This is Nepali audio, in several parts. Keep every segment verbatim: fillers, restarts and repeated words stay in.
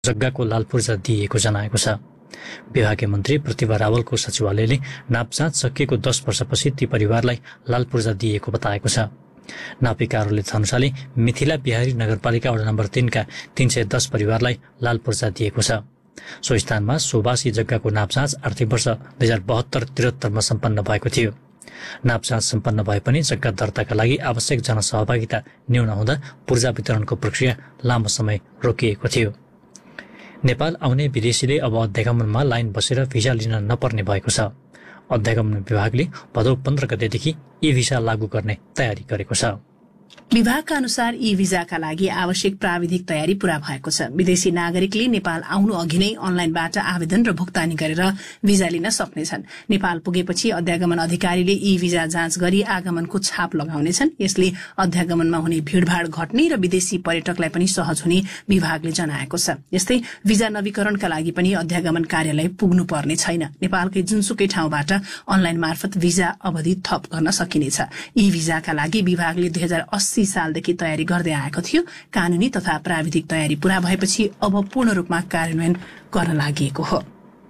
जग्गाको लाल पूर्जा दिएको जनाएको छ। विभागीय मन्त्री प्रतिभा रावलको सचिवालयले नाप जाँच सकिएको दस वर्षपछि ती परिवारलाई लाल पूर्जा दिएको बताएको छ। नापी कार्यालय धनुषाले मिथिला बिहारी नगरपालिका वडा नम्बर तीनका तीन सय दस परिवारलाई लाल पूर्जा दिएको छ। सो स्थानमा सोबासी जग्गाको नाप जाँच आर्थिक वर्ष दुई हजार बहत्तर त्रिहत्तरमा सम्पन्न भएको थियो। नाप जाँच सम्पन्न भए पनि जग्गा दर्ताका लागि आवश्यक जनसहभागिता न्यून हुँदा पूर्जा वितरणको प्रक्रिया लामो समय रोकिएको थियो। नेपाल आउने विदेशीले अब अध्यागमनमा लाइन बसेर भिजा लिन नपर्ने भएको छ। अध्यागमन विभागले भदौ पन्ध्र गतेदेखि ई भिसा लागू गर्ने तयारी गरेको छ। विभागका अनुसार ई भिजाका लागि आवश्यक प्राविधिक तयारी पूरा भएको छ। विदेशी नागरिकले नेपाल आउनु अघि नै अनलाइनबाट आवेदन र भुक्तानी गरेर भिजा लिन सक्नेछन्। नेपाल पुगेपछि अध्यागमन अधिकारीले ई भिजा जाँच गरी आगमनको छाप लगाउनेछन्। यसले अध्यागमनमा हुने भीड़भाड़ घट्ने र विदेशी पर्यटकलाई पनि सहज हुने विभागले जनाएको छ। यस्तै भिजा नवीकरणका लागि पनि अध्यागमन कार्यालय पुग्नु पर्ने छैन। नेपालकै जुनसुकै ठाउँबाट अनलाइन मार्फत भिजा अवधि थप गर्न सकिनेछ। ई भिजाका लागि विभागले दुई हजार अस्सी सालदेखि तयारी गर्दै आएको थियो। कानूनी तथा प्राविधिक तयारी पूरा भएपछि अब पूर्ण रूपमा कार्यान्वयन गर्न लागि हो।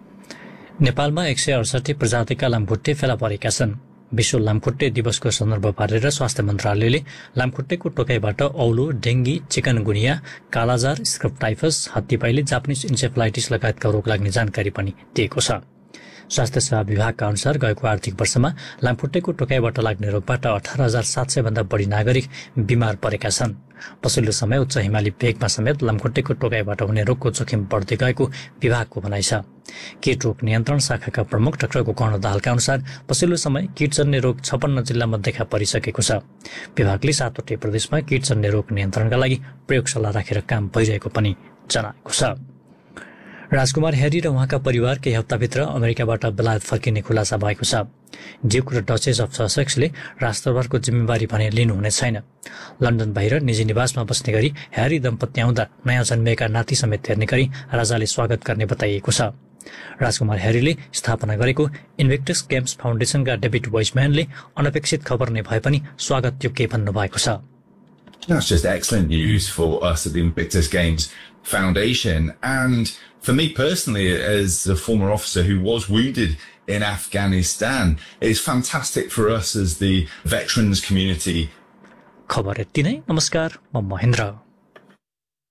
नेपालमा एक सय अडसठी प्रजातिका लामखुट्टे फेला परेका छन्। विश्व लामखुट्टे दिवसको सन्दर्भ पारेर स्वास्थ्य मन्त्रालयले लामखुट्टेको टोकाइबाट औलो, dengue, chikungunya, kala-azar, scrub typhus, हात्तीपाइले, जापानिज इन्सेफलाइटिस लगायतका रोग लाग्ने जानकारी पनि दिएको छ। स्वास्थ्य सेवा विभागका अनुसार गएको आर्थिक वर्षमा लामखुट्टेको टोकाइबाट लाग्ने रोगबाट अठार हजार सात सय भन्दा बढी नागरिक बिमार परेका छन्। पछिल्लो समय उच्च हिमाली भेगमा समेत लामखुट्टेको टोकाइबाट हुने रोगको जोखिम बढ्दै गएको विभागको भनाइ छ। कीट रोग नियन्त्रण शाखाका प्रमुख डाक्टर गोकर्ण दाहालका अनुसार पछिल्लो समय कीटजन्य रोग छपन्न जिल्लामा देखा परिसकेको छ। विभागले सातवटै प्रदेशमा कीटजन्य रोग नियन्त्रणका लागि प्रयोगशाला राखेर काम भइरहेको पनि जनाएको छ। राजकुमार ह्यारी र उहाँका परिवार केही हप्ताभित्र अमेरिकाबाट बेलायत फर्किने खुलासा भएको छ। ड्युक र डचेस अफ ससेक्सले राजदरबारको जिम्मेवारी भने लिनुहुने छैन। लन्डन बाहिर निजी निवासमा बस्ने गरी ह्यारी दम्पति आउँदा नयाँ जन्मिएका नाति समेत हेर्ने गरी राजाले स्वागत गर्ने बताइएको छ। राजकुमार ह्यारीले स्थापना गरेको इन्भेक्टस गेम्स फाउन्डेसनका डेभिड वाइसम्यानले अनपेक्षित खबर नै भए पनि स्वागत योग्य भन्नुभएको छ। That's just excellent news for us at the Invictus Games Foundation. And for me personally, as a former officer who was wounded in Afghanistan, it's fantastic for us as the veterans community. खबर यति नै। नमस्कार, म महेन्द्र।